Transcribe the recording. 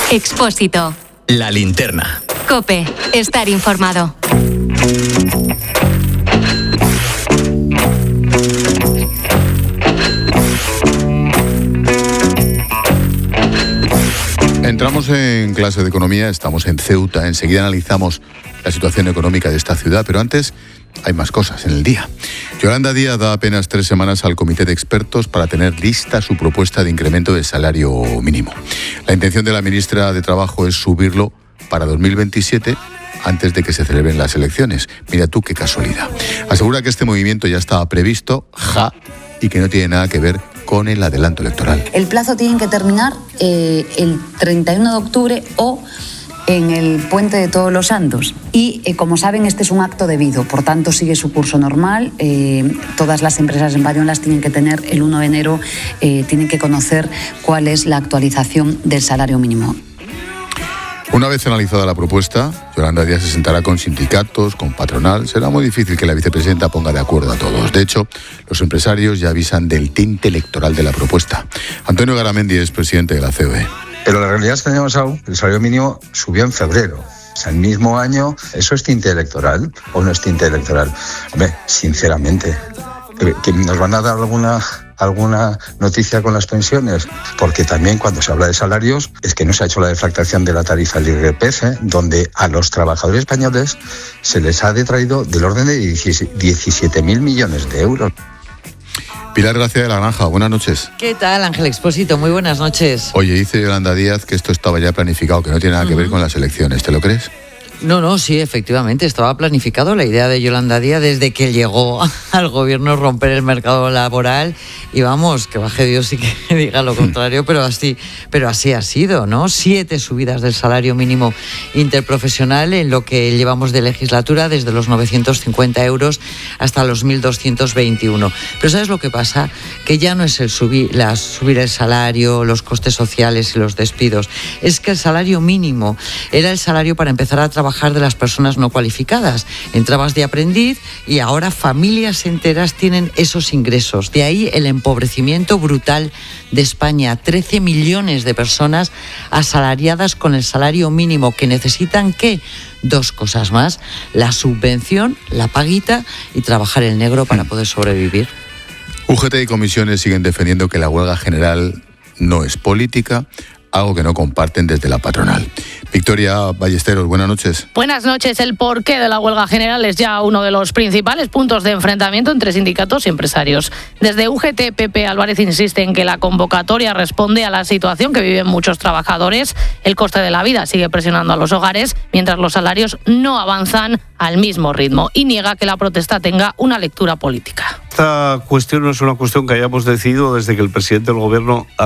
Expósito. La linterna. COPE. Estar informado. Entramos en clase de economía, estamos en Ceuta, enseguida analizamos la situación económica de esta ciudad, pero antes hay más cosas en el día. Yolanda Díaz da apenas 3 semanas al comité de expertos para tener lista su propuesta de incremento del salario mínimo. La intención de la ministra de Trabajo es subirlo para 2027 antes de que se celebren las elecciones. Mira tú qué casualidad. Asegura que este movimiento ya estaba previsto, y que no tiene nada que ver con el adelanto electoral. El plazo tiene que terminar el 31 de octubre o en el Puente de Todos los Santos. Y, como saben, este es un acto debido, por tanto sigue su curso normal. Todas las empresas en Bayona las tienen que tener el 1 de enero, tienen que conocer cuál es la actualización del salario mínimo. Una vez analizada la propuesta, Yolanda Díaz se sentará con sindicatos, con patronal. Será muy difícil que la vicepresidenta ponga de acuerdo a todos. De hecho, los empresarios ya avisan del tinte electoral de la propuesta. Antonio Garamendi es presidente de la COE. Pero la realidad es que el año pasado el salario mínimo subió en febrero. O sea, el mismo año, ¿eso es tinte electoral o no es tinte electoral? Hombre, sinceramente, ¿que nos van a dar alguna noticia con las pensiones? Porque también cuando se habla de salarios es que no se ha hecho la deflactación de la tarifa del IRPF, donde a los trabajadores españoles se les ha detraído del orden de 17.000 millones de euros. Pilar Gracia de la Granja, buenas noches. ¿Qué tal, Ángel Expósito? Muy buenas noches. Oye, dice Yolanda Díaz que esto estaba ya planificado, que no tiene nada que ver con las elecciones. ¿Te lo crees? No, sí, efectivamente, estaba planificado. La idea de Yolanda Díaz desde que llegó al gobierno es romper el mercado laboral y vamos, que baje Dios y que diga lo contrario, pero así ha sido, ¿no? 7 subidas del salario mínimo interprofesional en lo que llevamos de legislatura, desde los 950 euros hasta los 1.221. Pero ¿sabes lo que pasa? Que ya no es el subir el salario, los costes sociales y los despidos. Es que el salario mínimo era el salario para empezar a trabajar de las personas no cualificadas. Entrabas de aprendiz y ahora familias enteras tienen esos ingresos. De ahí el empobrecimiento brutal de España. 13 millones de personas asalariadas con el salario mínimo, que necesitan ¿qué? 2 cosas más: la subvención, la paguita y trabajar el negro para poder sobrevivir. UGT y comisiones siguen defendiendo que la huelga general no es política, algo que no comparten desde la patronal. Victoria Ballesteros, buenas noches. Buenas noches. El porqué de la huelga general es ya uno de los principales puntos de enfrentamiento entre sindicatos y empresarios. Desde UGT, Pepe Álvarez insiste en que la convocatoria responde a la situación que viven muchos trabajadores. El coste de la vida sigue presionando a los hogares, mientras los salarios no avanzan al mismo ritmo, y niega que la protesta tenga una lectura política. Esta cuestión no es una cuestión que hayamos decidido desde que el presidente del gobierno